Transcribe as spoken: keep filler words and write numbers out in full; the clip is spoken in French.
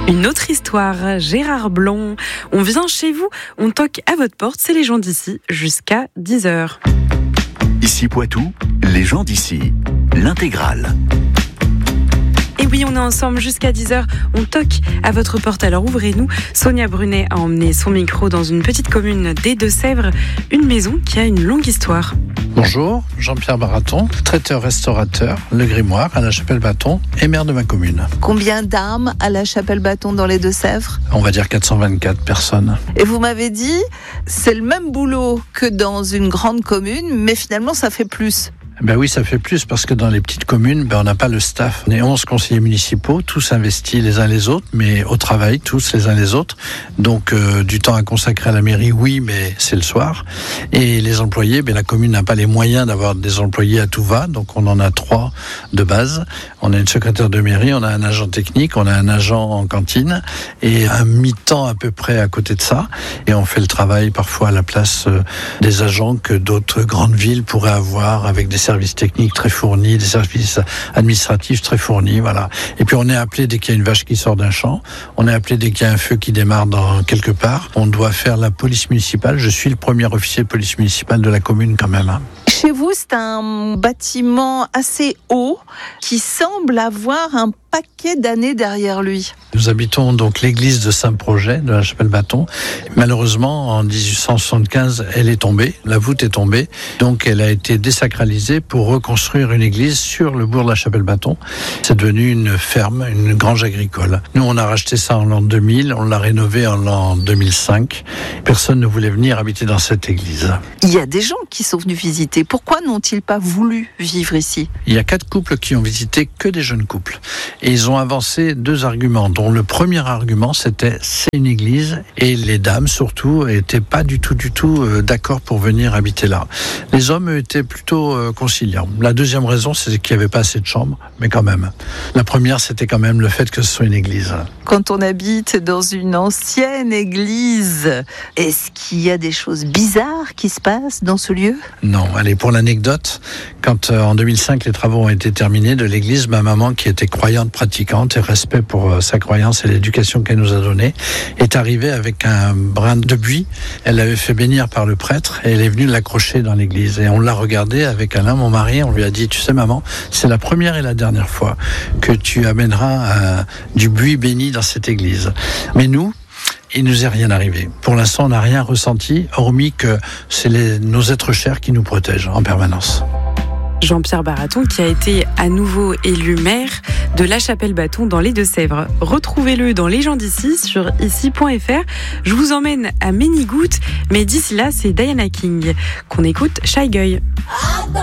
Une autre histoire, Gérard Blond. On vient chez vous, on toque à votre porte, c'est les gens d'ici, jusqu'à dix heures. Ici Poitou, les gens d'ici, l'intégrale. Et oui, on est ensemble jusqu'à dix heures, on toque à votre porte, alors ouvrez-nous. Sonia Brunet a emmené son micro dans une petite commune des Deux-Sèvres, une maison qui a une longue histoire. Bonjour, Jean-Pierre Baraton, traiteur-restaurateur, Le Grimoire à la Chapelle-Bâton et maire de ma commune. Combien d'âmes à la Chapelle-Bâton dans les Deux-Sèvres ? On va dire quatre cent vingt-quatre personnes. Et vous m'avez dit, c'est le même boulot que dans une grande commune, mais finalement ça fait plus. Ben oui, ça fait plus parce que dans les petites communes, ben on n'a pas le staff. On est onze conseillers municipaux, tous investis les uns les autres, mais au travail, tous les uns les autres. Donc euh, du temps à consacrer à la mairie, oui, mais c'est le soir. Et les employés, ben la commune n'a pas les moyens d'avoir des employés à tout va, donc on en a trois de base. On a une secrétaire de mairie, on a un agent technique, on a un agent en cantine et un mi-temps à peu près à côté de ça. Et on fait le travail parfois à la place euh, des agents que d'autres grandes villes pourraient avoir avec des services techniques très fournis, des services administratifs très fournis, voilà. Et puis on est appelé dès qu'il y a une vache qui sort d'un champ, on est appelé dès qu'il y a un feu qui démarre dans quelque part. On doit faire la police municipale. Je suis le premier officier de police municipale de la commune quand même. Hein. Chez vous, c'est un bâtiment assez haut qui semble avoir un paquet d'années derrière lui. Nous habitons donc l'église de Saint-Projet de la Chapelle-Bâton. Malheureusement, en dix-huit cent soixante-quinze, elle est tombée, la voûte est tombée, donc elle a été désacralisée pour reconstruire une église sur le bourg de la Chapelle-Bâton. C'est devenu une ferme, une grange agricole. Nous, on a racheté ça en l'an deux mille, on l'a rénové en l'an deux mille cinq. Personne ne voulait venir habiter dans cette église. Il y a des gens qui sont venus visiter. Pourquoi n'ont-ils pas voulu vivre ici ? Il y a quatre couples qui ont visité, que des jeunes couples. Et ils ont avancé deux arguments, dont le premier argument, c'était c'est une église, et les dames, surtout, étaient pas du tout, du tout euh, d'accord pour venir habiter là. Les hommes étaient plutôt euh, conciliants. La deuxième raison, c'est qu'il n'y avait pas assez de chambres, mais quand même. La première, c'était quand même le fait que ce soit une église. Quand on habite dans une ancienne église, est-ce qu'il y a des choses bizarres qui se passent dans ce lieu ? Non, allez, pour l'anecdote, quand euh, en deux mille cinq, les travaux ont été terminés de l'église, ma maman, qui était croyante, pratiquante et respect pour euh, sa croyance et l'éducation qu'elle nous a donnée, est arrivée avec un brin de buis. Elle l'avait fait bénir par le prêtre et elle est venue l'accrocher dans l'église. Et on l'a regardé avec Alain, mon mari, on lui a dit, tu sais maman, c'est la première et la dernière fois que tu amèneras euh, du buis béni dans cette église. Mais nous, il nous est rien arrivé. Pour l'instant, on n'a rien ressenti, hormis que c'est les, nos êtres chers qui nous protègent en permanence. Jean-Pierre Baraton qui a été à nouveau élu maire de la Chapelle-Bâton dans les Deux-Sèvres. Retrouvez-le dans Les gens d'ici sur ici point f r. Je vous emmène à Ménigout, mais d'ici là, c'est Diana King qu'on écoute Shy Guy.